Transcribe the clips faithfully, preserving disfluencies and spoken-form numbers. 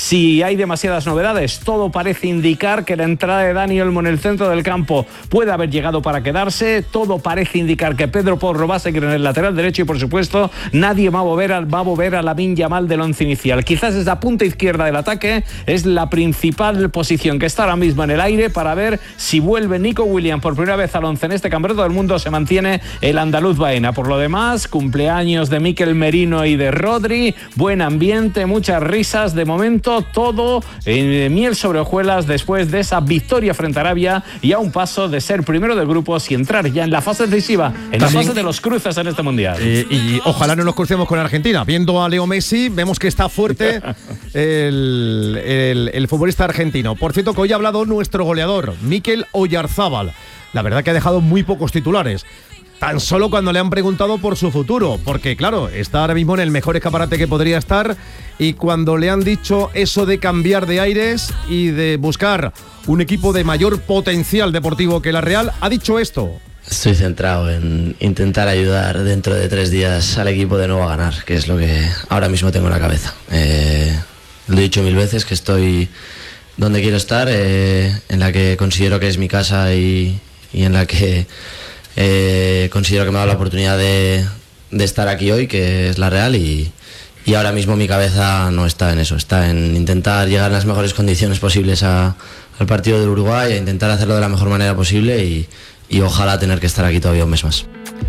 si hay demasiadas novedades. Todo parece indicar que la entrada de Dani Olmo en el centro del campo puede haber llegado para quedarse. Todo parece indicar que Pedro Porro va a seguir en el lateral derecho y, por supuesto, nadie va a mover a, va a, mover a Lamine Yamal del once inicial. Quizás esa punta izquierda del ataque es la principal posición que está ahora mismo en el aire para ver si vuelve Nico Williams por primera vez al once en este Campeonato del Mundo. Se mantiene el andaluz Baena. Por lo demás, cumpleaños de Mikel Merino y de Rodri, buen ambiente, muchas risas. De momento, todo en miel sobre hojuelas después de esa victoria frente a Arabia y a un paso de ser primero de grupos y entrar ya en la fase decisiva, en También, la fase de los cruces en este Mundial. Eh, y ojalá no nos crucemos con Argentina. Viendo a Leo Messi, vemos que está fuerte el, el, el futbolista argentino. Por cierto, que hoy ha hablado nuestro goleador, Mikel Oyarzábal. La verdad que ha dejado muy pocos titulares. Tan solo cuando le han preguntado por su futuro, porque claro, está ahora mismo en el mejor escaparate que podría estar, y cuando le han dicho eso de cambiar de aires y de buscar un equipo de mayor potencial deportivo que la Real, ha dicho esto. Estoy centrado en intentar ayudar dentro de tres días al equipo de nuevo a ganar, que es lo que ahora mismo tengo en la cabeza. Eh, lo he dicho mil veces, que estoy donde quiero estar, eh, en la que considero que es mi casa y, y en la que Eh, considero que me ha dado la oportunidad de, de estar aquí hoy, que es la Real, y, y ahora mismo mi cabeza no está en eso, está en intentar llegar en las mejores condiciones posibles a, al partido del Uruguay, a intentar hacerlo de la mejor manera posible y, y ojalá tener que estar aquí todavía un mes más.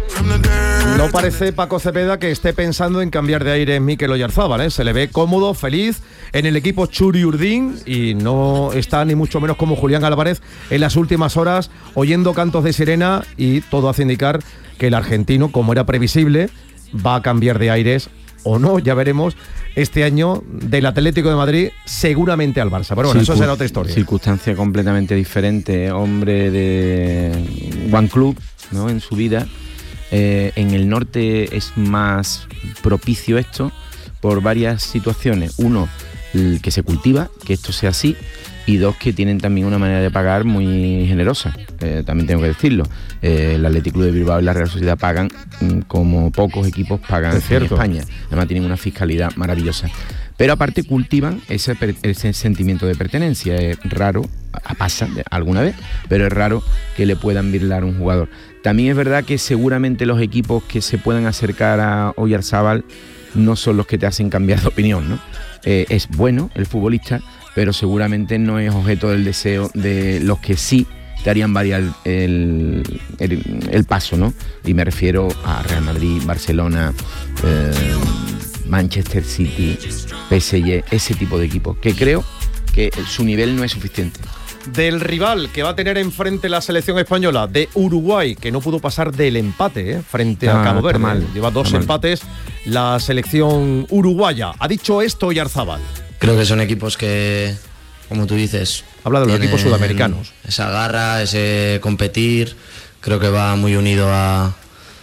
No parece, Paco Cepeda, que esté pensando en cambiar de aire en Mikel Oyarzábal, ¿eh? Se le ve cómodo, feliz en el equipo Txuri Urdin y no está ni mucho menos como Julián Álvarez en las últimas horas oyendo cantos de sirena, y todo hace indicar que el argentino, como era previsible, va a cambiar de aires o no, ya veremos, este año del Atlético de Madrid seguramente al Barça, pero bueno, Circun- eso será otra historia. Circunstancia completamente diferente, hombre de One Club, ¿no?, en su vida. Eh, en el norte es más propicio esto por varias situaciones. Uno, el que se cultiva, que esto sea así, y dos, que tienen también una manera de pagar muy generosa, eh, también tengo que decirlo. Eh, el Athletic Club de Bilbao y la Real Sociedad pagan mm, como pocos equipos pagan en España. Además tienen una fiscalidad maravillosa. Pero aparte cultivan ese, ese sentimiento de pertenencia. Es raro, pasa alguna vez, pero es raro que le puedan birlar a un jugador. También es verdad que seguramente los equipos que se puedan acercar a Oyarzábal no son los que te hacen cambiar de opinión, ¿no? Eh, es bueno el futbolista, pero seguramente no es objeto del deseo de los que sí te harían variar el, el, el paso, ¿no? Y me refiero a Real Madrid, Barcelona, eh, Manchester City, P S G, ese tipo de equipos, que creo que su nivel no es suficiente. Del rival que va a tener enfrente la selección española, de Uruguay, que no pudo pasar del empate, ¿eh?, frente ah, a Cabo Verde. Mal, Lleva dos empates mal. La selección uruguaya. Ha dicho esto Oyarzábal. Creo que son equipos que, como tú dices, habla de los equipos sudamericanos. Esa garra, ese competir, creo que va muy unido a,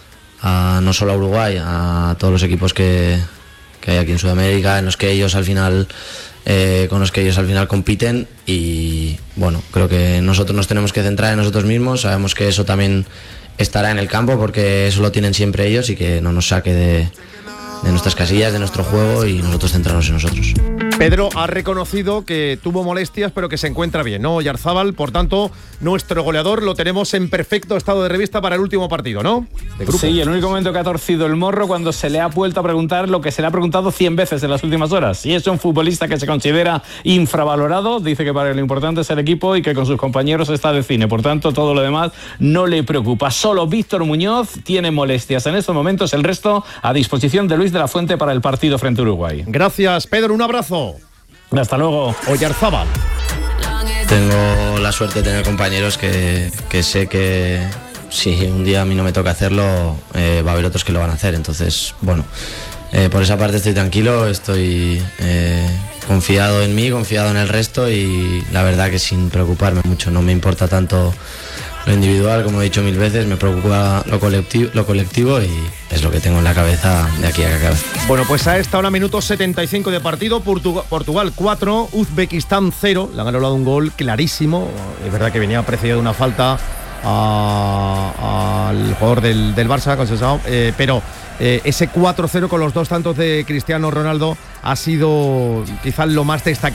a no solo a Uruguay, a todos los equipos que, que hay aquí en Sudamérica, en los que ellos al final Eh, con los que ellos al final compiten, y bueno, creo que nosotros nos tenemos que centrar en nosotros mismos. Sabemos que eso también estará en el campo, porque eso lo tienen siempre ellos, y que no nos saque de, de nuestras casillas, de nuestro juego, y nosotros centrarnos en nosotros. Pedro ha reconocido que tuvo molestias, pero que se encuentra bien, ¿no? Oyarzábal, por tanto, nuestro goleador lo tenemos en perfecto estado de revista para el último partido, ¿no? De grupo. Sí, el único momento que ha torcido el morro cuando se le ha vuelto a preguntar lo que se le ha preguntado cien veces en las últimas horas. Si es un futbolista que se considera infravalorado, dice que para él lo importante es el equipo y que con sus compañeros está de cine. Por tanto, todo lo demás no le preocupa. Solo Víctor Muñoz tiene molestias en estos momentos, el resto a disposición de Luis de la Fuente para el partido frente a Uruguay. Gracias, Pedro, un abrazo. Hasta luego. Oyarzábal. Tengo la suerte de tener compañeros que, que sé que si un día a mí no me toca hacerlo, eh, va a haber otros que lo van a hacer. Entonces, bueno, eh, por esa parte estoy tranquilo, estoy eh, confiado en mí, confiado en el resto, y la verdad que sin preocuparme mucho. No me importa tanto lo individual, como he dicho mil veces, me preocupa lo colectivo, lo colectivo, y es lo que tengo en la cabeza de aquí a que acabe. Bueno, pues a esta hora, minuto setenta y cinco de partido, Portugal, Portugal cuatro, Uzbekistán cero. Le han anulado un gol clarísimo. Es verdad que venía precedido de una falta a, al jugador del, del Barça, Conceição, eh, pero eh, ese cuatro cero con los dos tantos de Cristiano Ronaldo ha sido quizás lo más destacado